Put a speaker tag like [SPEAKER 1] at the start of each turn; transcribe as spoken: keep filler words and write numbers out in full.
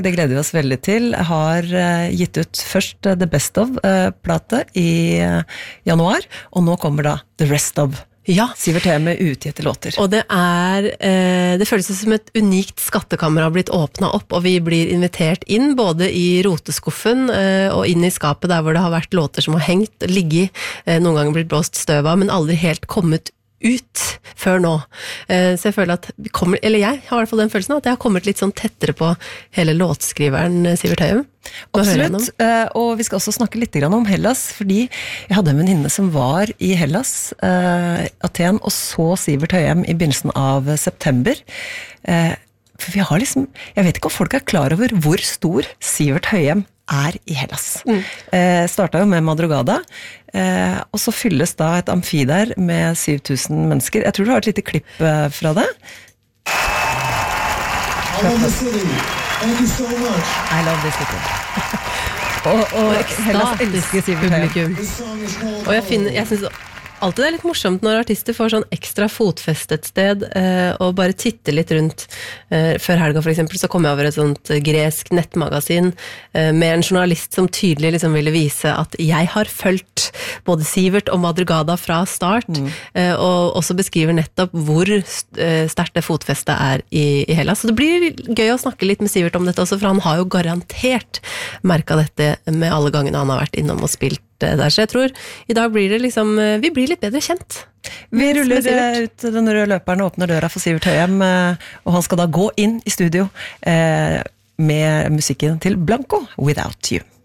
[SPEAKER 1] Det gleder vi oss veldig til. Jeg har uh, gitt ut først uh, The Best Of-plate uh, i uh, januar, og nå kommer da The Rest Of.
[SPEAKER 2] Ja.
[SPEAKER 1] Sivert Høyem med utgitte låter.
[SPEAKER 2] Og det er, eh, det føles som et unikt skattekammer har blitt åpnet opp, og vi blir invitert inn både i roteskuffen eh, og inn i skapet der hvor det har vært låter som har hengt, ligget, eh, noen ganger blitt blåst støv av, men aldri helt kommet ut før nå. Eh, så jeg føler at vi kommer, eller jeg har i hvert fall den følelsen at jeg har kommet litt sånn tettere på hele låtskriveren Sivert Høyem.
[SPEAKER 1] Absolutt, og vi skal også snakke litt om Hellas, fordi jeg hadde en venninne som var i Hellas, uh, Aten, og så Sivert Høyem i begynnelsen av september. Uh, for vi har liksom, jeg vet ikke om folk er klar over hvor stor Sivert Høyem er i Hellas. Mm. Uh, startet jo med Madrugada, uh, og så fylles da et amfi der med syv tusen mennesker. Jeg tror du har et lite klipp uh, fra det.
[SPEAKER 3] I love the city. Thank you so much.
[SPEAKER 1] I love this city. og, og Hellas elsker Sivert Høyem.
[SPEAKER 2] Og jeg, finner, jeg synes alltid det er litt morsomt når artister får sånn ekstra fotfest et sted eh, og bare titter litt rundt. Eh, før helga for eksempel så kom jeg over et sånt gresk nettmagasin eh, med en journalist som tydelig liksom ville vise at jeg har fulgt både Sivert og Madrugada fra start, mm. eh, og også beskriver nettopp hvor eh, sterkt det fotfestet er i, i Hellas. Så det blir gøy å snakke litt med Sivert om dette også, for han har jo garantert merket dette med alle gangene han har vært innom og spilt der, så jeg tror i dag blir det liksom, vi blir litt bedre kjent.
[SPEAKER 1] Vi ruller ut den røde løperen og åpner døra for Sivert Høyem, og han skal da gå inn i studio med musikken til Blanco, Without You.